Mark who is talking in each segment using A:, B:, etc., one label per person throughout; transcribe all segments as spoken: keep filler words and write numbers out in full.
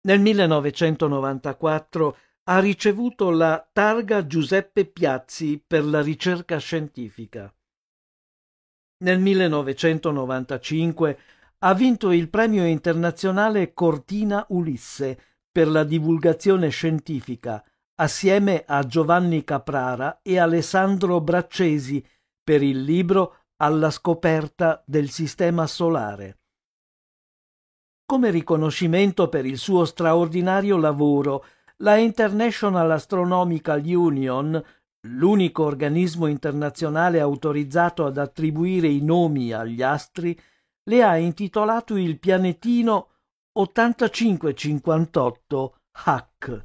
A: Nel millenovecentonovantaquattro ha ricevuto la Targa Giuseppe Piazzi per la ricerca scientifica. Nel millenovecentonovantacinque ha vinto il premio internazionale Cortina Ulisse per la divulgazione scientifica, assieme a Giovanni Caprara e Alessandro Braccesi per il libro Alla scoperta del sistema solare. Come riconoscimento per il suo straordinario lavoro, la International Astronomical Union, l'unico organismo internazionale autorizzato ad attribuire i nomi agli astri, le ha intitolato il pianetino ottantacinque cinquantotto H A C.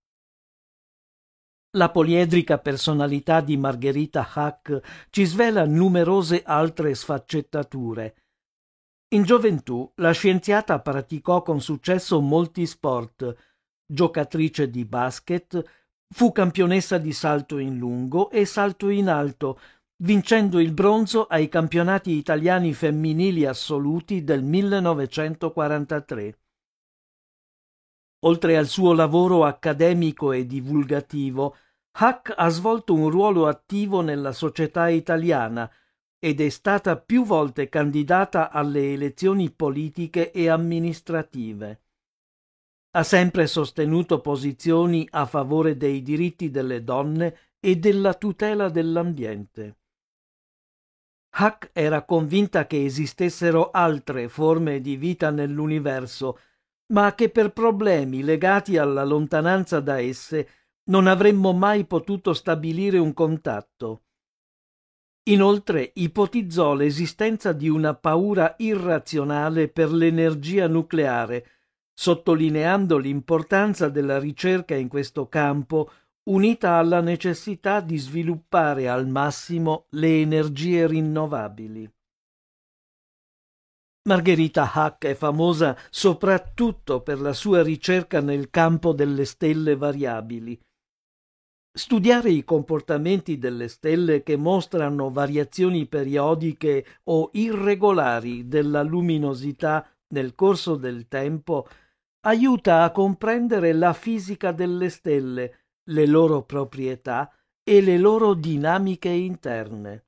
A: La poliedrica personalità di Margherita Hack ci svela numerose altre sfaccettature. In gioventù la scienziata praticò con successo molti sport: giocatrice di basket, fu campionessa di salto in lungo e salto in alto, vincendo il bronzo ai campionati italiani femminili assoluti del millenovecentoquarantatré. Oltre al suo lavoro accademico e divulgativo, Hack ha svolto un ruolo attivo nella società italiana ed è stata più volte candidata alle elezioni politiche e amministrative. Ha sempre sostenuto posizioni a favore dei diritti delle donne e della tutela dell'ambiente. Hack era convinta che esistessero altre forme di vita nell'universo, ma che per problemi legati alla lontananza da esse non avremmo mai potuto stabilire un contatto. Inoltre ipotizzò l'esistenza di una paura irrazionale per l'energia nucleare, sottolineando l'importanza della ricerca in questo campo, unita alla necessità di sviluppare al massimo le energie rinnovabili. Margherita Hack è famosa soprattutto per la sua ricerca nel campo delle stelle variabili. Studiare i comportamenti delle stelle che mostrano variazioni periodiche o irregolari della luminosità nel corso del tempo aiuta a comprendere la fisica delle stelle, le loro proprietà e le loro dinamiche interne.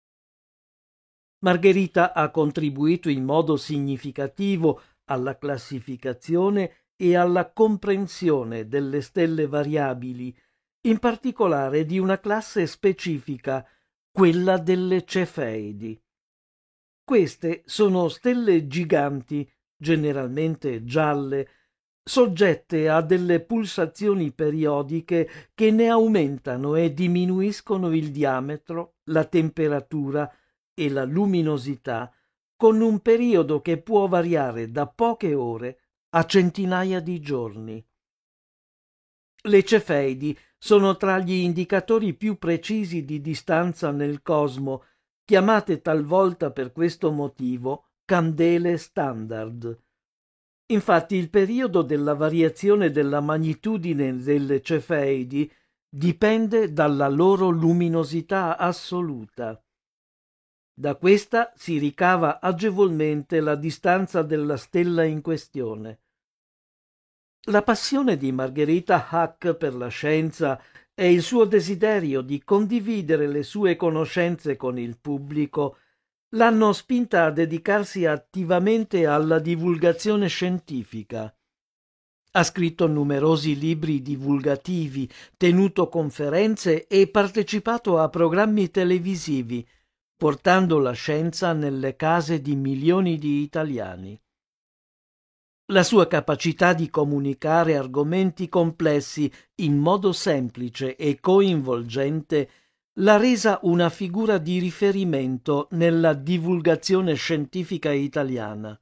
A: Margherita ha contribuito in modo significativo alla classificazione e alla comprensione delle stelle variabili, in particolare di una classe specifica, quella delle Cefeidi. Queste sono stelle giganti, generalmente gialle, soggette a delle pulsazioni periodiche che ne aumentano e diminuiscono il diametro, la temperatura e la luminosità, con un periodo che può variare da poche ore a centinaia di giorni. Le Cefeidi sono tra gli indicatori più precisi di distanza nel cosmo, chiamate talvolta per questo motivo candele standard. Infatti il periodo della variazione della magnitudine delle Cefeidi dipende dalla loro luminosità assoluta. Da questa si ricava agevolmente la distanza della stella in questione. La passione di Margherita Hack per la scienza e il suo desiderio di condividere le sue conoscenze con il pubblico l'hanno spinta a dedicarsi attivamente alla divulgazione scientifica. Ha scritto numerosi libri divulgativi, tenuto conferenze e partecipato a programmi televisivi, portando la scienza nelle case di milioni di italiani. La sua capacità di comunicare argomenti complessi in modo semplice e coinvolgente l'ha resa una figura di riferimento nella divulgazione scientifica italiana.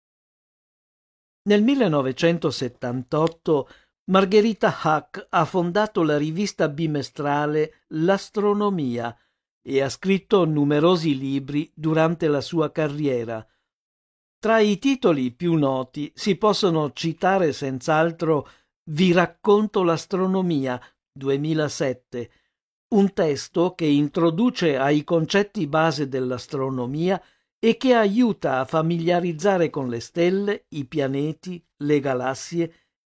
A: Nel millenovecentosettantotto Margherita Hack ha fondato la rivista bimestrale L'Astronomia e ha scritto numerosi libri durante la sua carriera. Tra i titoli più noti si possono citare senz'altro Vi racconto l'astronomia, duemilasette, un testo che introduce ai concetti base dell'astronomia e che aiuta a familiarizzare con le stelle, i pianeti, le galassie